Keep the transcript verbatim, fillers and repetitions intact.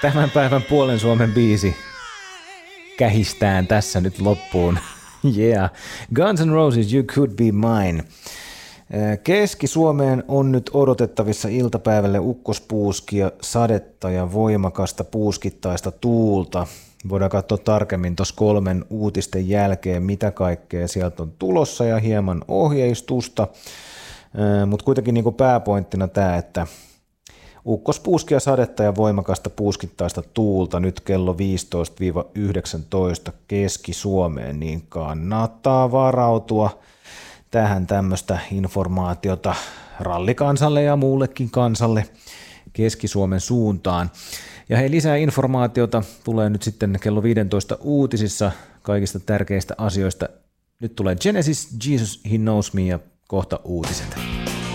Tämän päivän puolen Suomen biisi kähistään tässä nyt loppuun. Yeah. Guns N' Roses, You Could Be Mine. Keski-Suomeen on nyt odotettavissa iltapäivälle ukkospuuskia, sadetta ja voimakasta puuskittaista tuulta. Voidaan katsoa tarkemmin tuossa kolmen uutisten jälkeen, mitä kaikkea sieltä on tulossa ja hieman ohjeistusta. Mutta kuitenkin niin kuin pääpointtina tämä, että ukkospuuskia, sadetta ja voimakasta puuskittaista tuulta nyt kello viisitoista yhdeksäntoista Keski-Suomeen, niin kannattaa varautua tähän tämmöistä informaatiota rallikansalle ja muullekin kansalle Keski-Suomen suuntaan. Ja hei, lisää informaatiota tulee nyt sitten kello viisitoista uutisissa kaikista tärkeistä asioista. Nyt tulee Genesis, Jesus He Knows Me ja kohta uutiset.